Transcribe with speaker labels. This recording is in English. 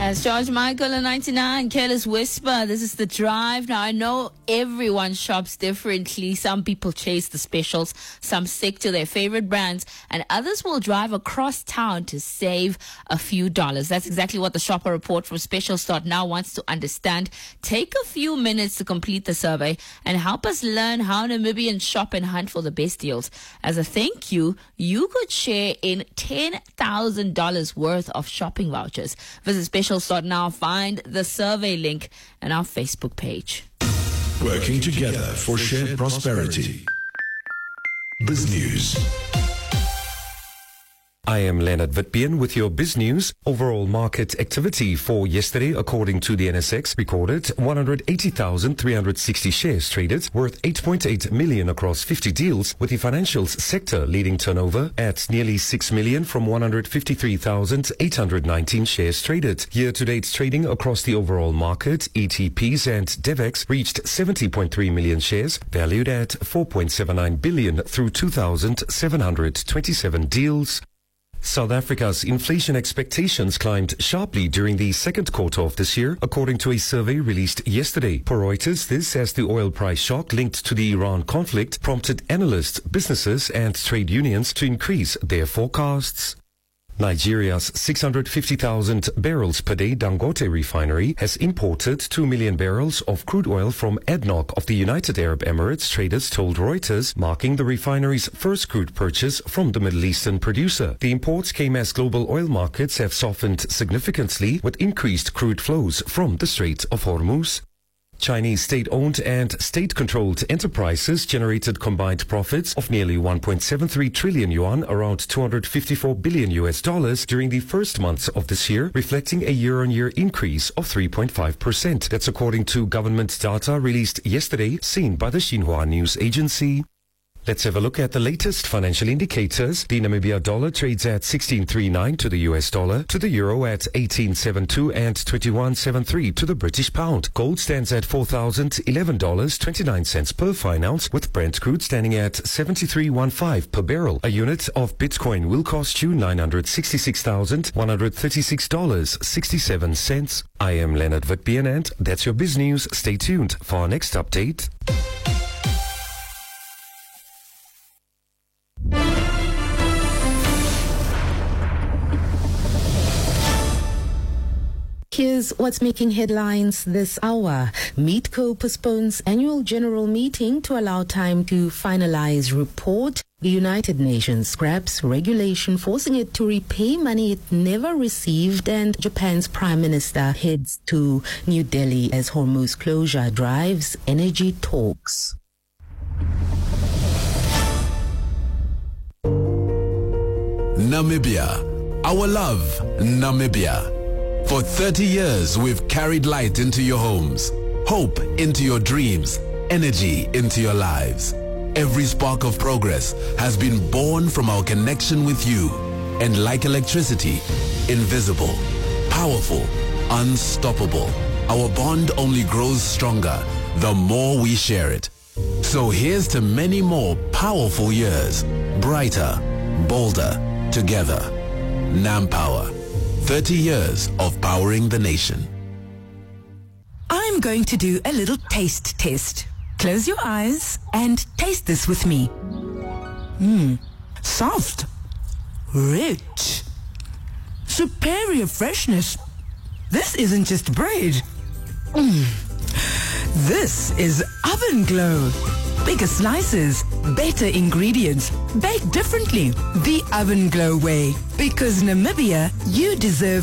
Speaker 1: As George Michael in 99, Careless Whisper. This is The Drive. Now, I know everyone shops differently. Some people chase the specials, some stick to their favorite brands, and others will drive across town to save a few dollars. That's exactly what the Shopper Report from Specials.now wants to understand. Take a few minutes to complete the survey and help us learn how Namibians shop and hunt for the best deals. As a thank you, you could share in $10,000 worth of shopping vouchers. Visit Specials.now, find the survey link on our Facebook page.
Speaker 2: Working together for shared prosperity. BizNews.
Speaker 3: I am Leonard Vitbeen with your Biz News. Overall market activity for yesterday, according to the NSX, recorded 180,360 shares traded, worth 8.8 million across 50 deals, with the financials sector leading turnover at nearly 6 million from 153,819 shares traded. Year-to-date trading across the overall market, ETPs and DevEx reached 70.3 million shares, valued at 4.79 billion through 2,727 deals. South Africa's inflation expectations climbed sharply during the second quarter of this year, according to a survey released yesterday. Per Reuters, this as the oil price shock linked to the Iran conflict prompted analysts, businesses and trade unions to increase their forecasts. Nigeria's 650,000 barrels per day Dangote refinery has imported 2 million barrels of crude oil from ADNOC of the United Arab Emirates, traders told Reuters, marking the refinery's first crude purchase from the Middle Eastern producer. The imports came as global oil markets have softened significantly with increased crude flows from the Strait of Hormuz. Chinese state-owned and state-controlled enterprises generated combined profits of nearly 1.73 trillion yuan, around $254 billion during the first months of this year, reflecting a year-on-year increase of 3.5%. That's according to government data released yesterday, seen by the Xinhua news agency. Let's have a look at the latest financial indicators. The Namibia dollar trades at 16.39 to the US dollar, to the euro at 18.72 and 21.73 to the British pound. Gold stands at $4,011.29 per fine ounce, with Brent crude standing at 73.15 per barrel. A unit of Bitcoin will cost you $966,136.67. I am Leonard Vitbeen and that's your Biz News. Stay tuned for our next update.
Speaker 4: Here's what's making headlines this hour. Meatco postpones annual general meeting to allow time to finalize report. The United Nations scraps regulation forcing it to repay money it never received, and Japan's Prime Minister heads to New Delhi as Hormuz closure drives energy talks.
Speaker 2: Namibia. Our love, Namibia. For 30 years, we've carried light into your homes, hope into your dreams, energy into your lives. Every spark of progress has been born from our connection with you. And like electricity, invisible, powerful, unstoppable. Our bond only grows stronger the more we share it. So here's to many more powerful years, brighter, bolder, together. NamPower. 30 years of powering the nation.
Speaker 5: I'm going to do a little taste test. Close your eyes and taste this with me. Soft, rich, superior freshness. This isn't just bread. This is Oven Glow. Bigger slices, better ingredients, baked differently. The Oven Glow way. Because Namibia, you deserve